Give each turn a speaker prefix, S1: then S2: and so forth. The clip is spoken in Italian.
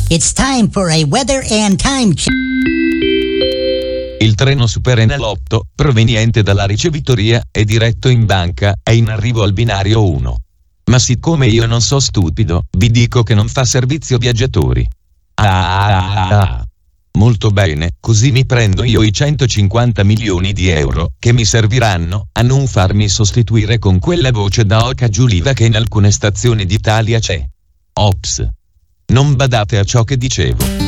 S1: It's time for a weather and time check.
S2: Il treno Superenalotto, proveniente dalla ricevitoria e diretto in banca, è in arrivo al binario 1. Ma siccome io non so stupido, vi dico che non fa servizio viaggiatori. Molto bene, così mi prendo io i 150 milioni di euro, che mi serviranno, a non farmi sostituire con quella voce da oca giuliva che in alcune stazioni d'Italia c'è. Ops. Non badate a ciò che dicevo.